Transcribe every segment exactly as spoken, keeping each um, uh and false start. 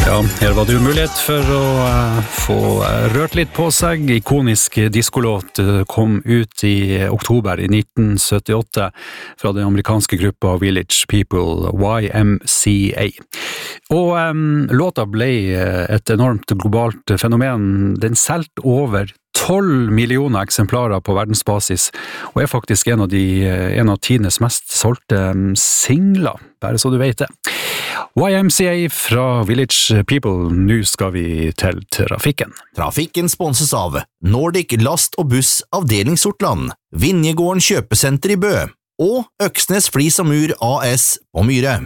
Ja, her var det jo mulighet for å uh, få rørt litt på seg. Ikonisk diskolåt kom ut i oktober i nitten syttiåtte fra den amerikanske gruppa Village People, Y M C A. Og um, låta ble et enormt globalt fenomen. Den solgte over tolv millioner eksemplarer på verdensbasis, og er faktisk en av, de, en av tidenes mest solgte singler, bare så du vet det. Y M C A fra Village People, nå skal vi til trafikken. Trafikken sponses av Nordic Last og Buss avdeling Sortland, Vinjegården kjøpesenter i Bø og Øksnes Flis og Mur A S på Myre.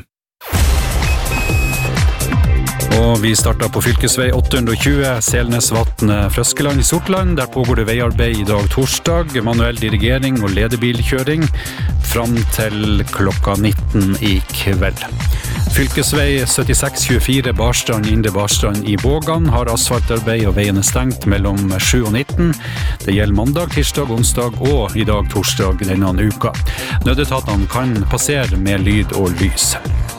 Og vi starter på fylkesvei åtte hundre og tjue, Selnesvatn, Frøskeland i Sortland. Der pågår det veiarbeid i dag torsdag, manuell dirigering og ledebilkjøring fram til klokka nitten i kveld. Fylkesvei syttiseks tjuefire, Barstrand, Indre Barstrand i Bågan har asfaltarbeid og veien er stengt mellom sju og nitten. Det gjelder mandag, tirsdag, onsdag og i dag torsdag denne uka. Nødetatene kan passere med lyd og lys.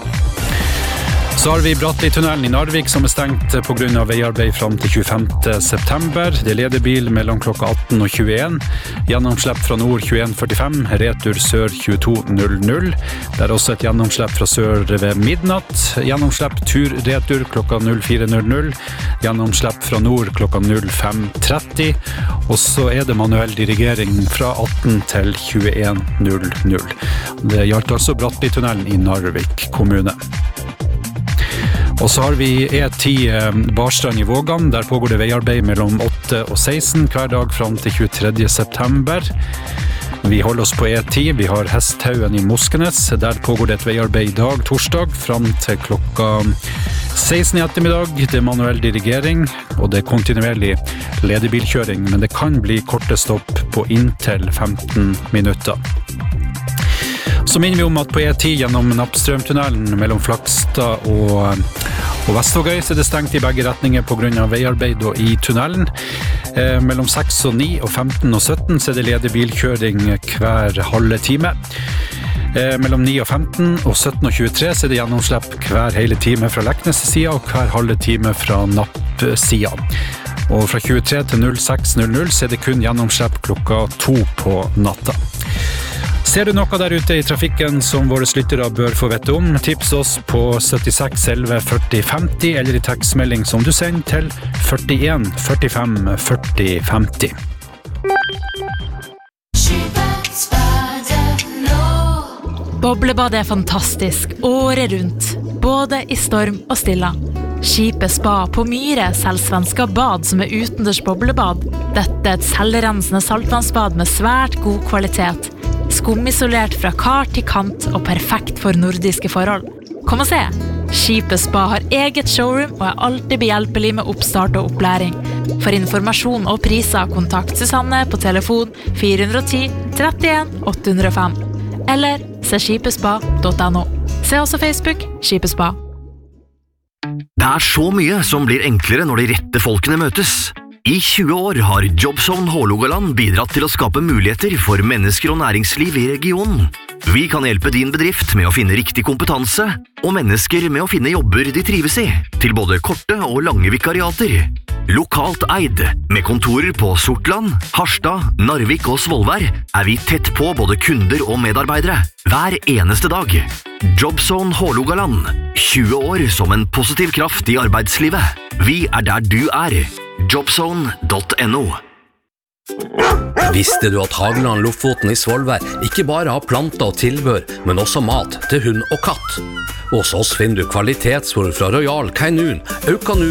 Så har vi Brattli-tunnelen i Narvik som er stengt på grunn av veiarbeid fram til tjuefemte september. Det leder bil mellom klokka atten og tjueen. Gjennomslepp fra nord tjueen førtifem, retur sør tjueto null null. Det er også et gjennomslepp fra sør ved midnatt. Gjennomslepp tur-retur klokka null fire null null. Gjennomslepp fra nord klokka null fem tretti. Og så er det manuell dirigering fra atten til tjueen null null. Det gjaldt altså Brattli-tunnelen i Narvik kommune. Og så har vi E ti Barstrand i Vågan. Der pågår det veiarbeid mellom åtte og seksten hver dag fram til tjuetredje september. Vi holder oss på E ti. Vi har Hesthaugen i Moskenes. Der pågår det et veiarbeid i dag, torsdag, fram til klokka seksten i ettermiddag. Det er manuell dirigering, og det er kontinuerlig ledebilkjøring, men det kan bli korte stopp på inntil femten minutter. Så minner vi om at på E ti gjennom Nappstrømtunnelen mellom Flakstad og, og Vestvågøy så er det stengt i begge retninger på grunn av veiarbeid og i tunnelen. Eh, mellom seks og ni og femten og sytten så er det ledebilkjøring hver halve time. Eh, mellom ni og femten og sytten og tjuetre så er det gjennomslepp hver hele time fra Leknes-sida og hver halve time fra Napp-sida. Og fra tjuetre til null seks null null så er det kun gjennomslepp klokka to på natta. Ser du noe der ute i trafikken som våre lyttere bør få vette om, tips oss på syttiseks elleve førti femti eller i tekstmelding som du sender til førtien førtifem førti femti. Boblebad er fantastisk året rundt, både i storm og stilla. Skipet Spa på Myre selger svenska bad som er utendørs boblebad. Dette er et selvrensende saltvannsbad med svært god kvalitet. Skumisolert fra kar til kant og perfekt for nordiske forhold. Kom og se! Skipet Spa har eget showroom og er alltid behjelpelig med oppstart og opplæring. For informasjon og priser, kontakt Susanne på telefon fire ti trettien åtte null fem eller se skipespa punktum no. Se også Facebook Skipespa. Det er så mye som blir enklere når de rette folkene møtes. I tjue år har Jobzone Hålogaland bidratt til å skape muligheter for mennesker og næringsliv i regionen. Vi kan hjelpe din bedrift med å finne riktig kompetanse, og mennesker med å finne jobber de trives i, til både korte og lange vikariater. Lokalt eid, med kontorer på Sortland, Harstad, Narvik og Svolvær, er vi tett på både kunder og medarbeidere, hver eneste dag. Jobzone Hålogaland, tjue år som en positiv kraft i arbeidslivet. Vi er der du er. Jobzone punktum no. Visste du at Hageland Lofoten i Svolvær ikke bare har planter og tilbør, men også mat til hund og katt? Hos oss finner du kvalitetsfôr fra Royal Canin, Aukanu